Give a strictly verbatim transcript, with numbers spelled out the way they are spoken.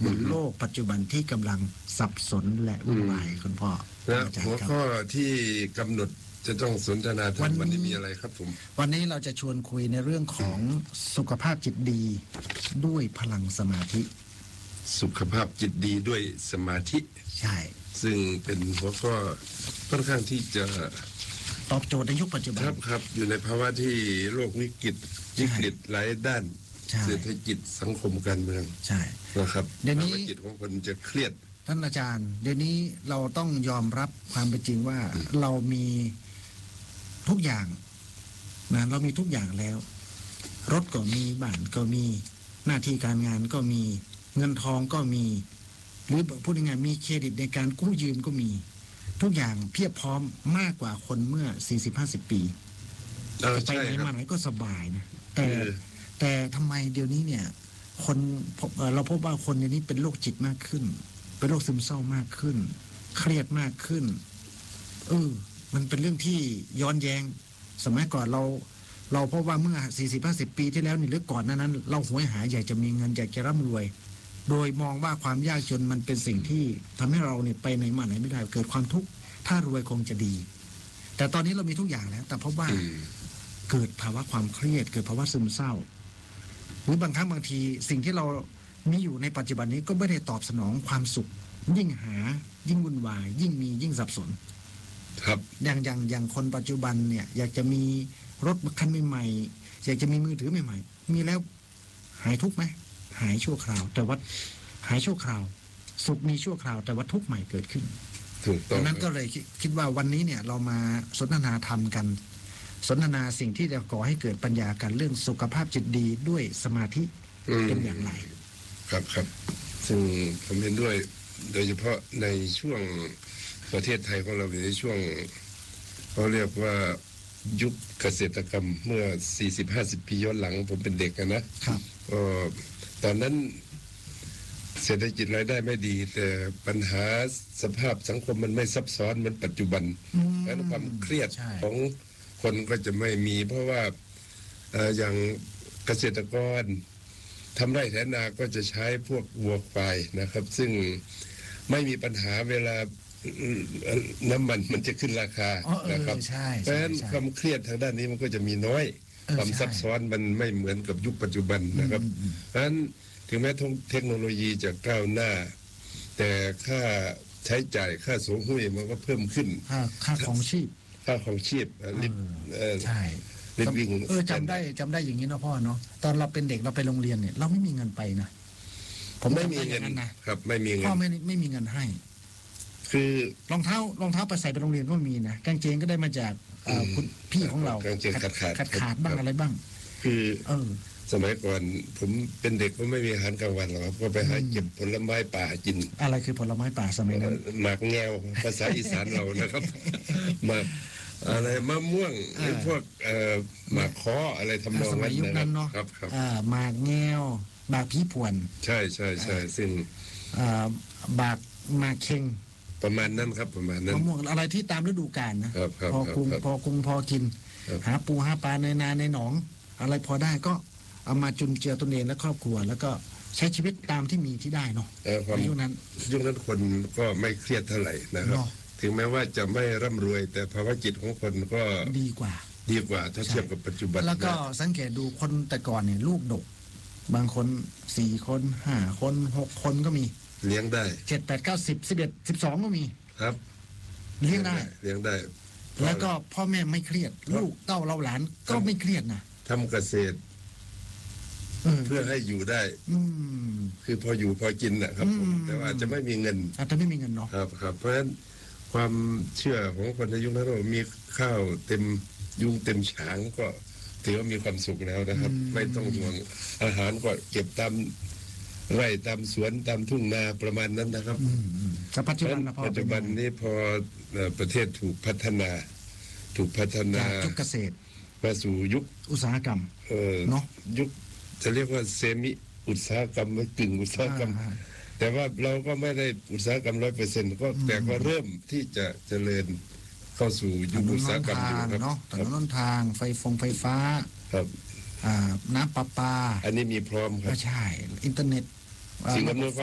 บนโลกปัจจุบันที่กำลังสับสนและวุ่นวายคุณพ่อและหัวข้อที่กำหนดจะต้องสนทนาทั้งวันนี้มีอะไรครับผมวันนี้เราจะชวนคุยในเรื่องของสุขภาพจิตดีด้วยพลังสมาธิสุขภาพจิตดีด้วยสมาธิใช่ซึ่งเป็นหัวข้อค่อนข้างที่จะตอบโจทย์ในยุคปัจจุบันครับครับอยู่ในภาวะที่โลกวิกฤตวิกฤตหลายด้านเศรษฐกิจสังคมการเมืองใช่นะครับเดี๋ยวนี้จิตของคนจะเครียดท่านอาจารย์เดี๋ยวนี้เราต้องยอมรับความเป็นจริงว่าเรามีทุกอย่างนะเรามีทุกอย่างแล้วรถก็มีบ้านก็มีหน้าที่การงานก็มีเงินทองก็มีหรือพูดง่ายๆมีเครดิตในการกู้ยืมก็มีทุกอย่างเพียบพร้อมมากกว่าคนเมื่อ สี่สิบห้าสิบ ปีไปไหนมาไหนก็สบายนะแต่แต่ทำไมเดี๋ยวนี้เนี่ยคนเราพบว่าคนเดี๋ยวนี้เป็นโรคจิตมากขึ้นเป็นโรคซึมเศร้ามากขึ้นเครียดมากขึ้นเออมันเป็นเรื่องที่ย้อนแย้งสมัยก่อนเราเราพบว่าเมื่อ สี่สิบห้าสิบ ปีที่แล้วนี่หรือก่อนนั้นนั้นเราหวยหาอยากจะมีเงินอยากจะร่ำรวยโดยมองว่าความยากจนมันเป็นสิ่งที่ทำให้เราเนี่ยไปไหนมาไหนไม่ได้เกิดความทุกข์ถ้ารวยคงจะดีแต่ตอนนี้เรามีทุกอย่างแล้วแต่พบว่าเกิดภาวะความเครียดเกิดภาวะซึมเศร้าหรือบางครั้งบางทีสิ่งที่เรามีอยู่ในปัจจุบันนี้ก็ไม่ได้ตอบสนองความสุขยิ่งหายิ่งวุ่นวายยิ่งมียิ่งสับสนครับอย่างอย่างอย่างคนปัจจุบันเนี่ยอยากจะมีรถคันใหม่ๆอยากจะมีมือถือใหม่ๆมีแล้วหายทุกข์ไหมหายชั่วคราวแต่ว่าหายชั่วคราวสุขมีชั่วคราวแต่ว่าทุกข์ใหม่เกิดขึ้นถูกต้องดังนั้นก็เลยคิดว่าวันนี้เนี่ยเรามาสนทนาธรรมกันสนทนาสิ่งที่จะก่อให้เกิดปัญญากันเรื่องสุขภาพจิตดีด้วยสมาธิเป็นอย่างไรครับครับซึ่งผมเห็นด้วยโดยเฉพาะในช่วงประเทศไทยของเราในช่วงเขาเรียกว่ายุคเกษตรกรรมเมื่อ สี่สิบห้าสิบ ปีย้อนหลังผมเป็นเด็กนะครับก็ตอนนั้นเศรษฐกิจรายได้ไม่ดีแต่ปัญหาสภาพสังคมมันไม่ซับซ้อนเหมือนปัจจุบันและความเครียดของคนก็จะไม่มีเพราะว่าอย่างเกษตรกรทำไร่ไถนาก็จะใช้พวกวัวควายนะครับซึ่งไม่มีปัญหาเวลาน้ำมันมันจะขึ้นราคานะครับเพราะฉะนั้นความเครียดทางด้านนี้มันก็จะมีน้อยความซับซ้อนมันไม่เหมือนกับยุคปัจจุบันนะครับเพราะฉะนั้นถึงแม้เทคโนโลยีจะก้าวหน้าแต่ค่าใช้จ่ายค่าสูงหุ้ยมันก็เพิ่มขึ้นค่าของชีพค่าของชีพลิบใช่เออจำได้จำได้อย่างนี้นะพ่อเนาะตอนเราเป็นเด็กเราไปโรงเรียนเนี่ยเราไม่มีเงินไปนะผมไม่มีเงินนะครับไม่มีเงินพ่อไม่ไม่มีเงินให้คือรองเท้ารองเท้าไปใส่ไปโรงเรียนก็มีนะกางเกงก็ได้มาจากคุณพี่ของเรากางเกงขาดขาดขาดขาดบ้างอะไรบ้างคือเออสมัยก่อนผมเป็นเด็กก็ไม่มีอาหารกลางวันหรอกครับก็ไปหาเก็บผลไม้ป่ากินอะไรคือผลไม้ป่าสมัยนั้นหมากแงวภาษาอีสานเรานะครับหมากอะไรมะม่วงหรือพวกหมากค้ออะไรทำนองนั้นนะครับครับหมากแงวหมากผีผวนใช่ใช่ใช่ซึ่งบากหมากเค็งประมาณนั้นครับประมาณนั้นมะม่วงอะไรที่ตามฤดูกาลนะพอคุงพอคุงพอกินหาปูหาปลาในนาในหนองอะไรพอได้ก็เอามาจุนเจือตนเองและครอบครัวแล้วก็ใช้ชีวิตตามที่มีที่ได้เนาะในยุคนั้นยุคนั้นคนก็ไม่เครียดเท่าไหร่นะครับถึงแม้ว่าจะไม่ร่ำรวยแต่ภาวะจิตของคนก็ดีกว่าดีกว่าถ้าเทียบกับปัจจุบันแล้วก็สังเกตดูคนแต่ก่อนเนี่ยลูกดกบางคนสี่คนห้าคนหกคนก็มีเลี้ยงได้เจ็ดแปดเก้าสิบสิบเอ็ดสิบสองก็มีครับเลี้ยงได้เลี้ยงได้แล้วก็พ่อแม่ไม่เครียดลูกเต้าเราหลานก็ไม่เครียดนะทำเกษตรเพื่อให้อยู่ได้คือพออยู่พอกินนะครับแต่ว่าจะไม่มีเงินอาจจะไม่มีเงินเนาะครับครับเพราะฉะนั้นความเชื่อของคนในยุคนั้นว่ามีข้าวเต็มยุงเต็มฉางก็ถือว่ามีความสุขแล้วนะครับไม่ต้องห่วงอาหารก็เก็บตามไร่ตามสวนตามทุ่งนาประมาณนั้นนะครับแต่ปัจจุบันปัจจุบันนี้พอประเทศถูกพัฒนาถูกพัฒนาจากยุคเกษตรมาสู่ยุคอุตสาหกรรมเนาะยุคจะเรียกว่าเซมิอุตสาหกรรมไม่กึ่งอุตสาหกรรมแต่ว่าเราก็ไม่ได้อุตสาหกรรมร้อยเปอร์เซ็นต์ก็แต่ก็เริ่มที่จะเจริญเข้าสู่ยุคอุตสาหกรรมอยู่ครับเนาะถนนต้นทางไฟฟงไฟฟ้าครับน้ำประปาอันนี้มีพร้อมครับใช่อินเทอร์เน็ตสิ่งอำนวย